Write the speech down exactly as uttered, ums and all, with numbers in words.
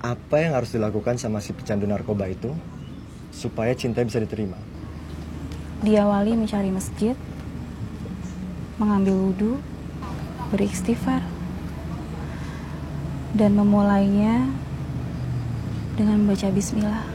apa yang harus dilakukan sama si pecandu narkoba itu supaya cinta bisa diterima? Diawali mencari masjid, mengambil wudhu, beristighfar, dan memulainya dengan membaca bismillah.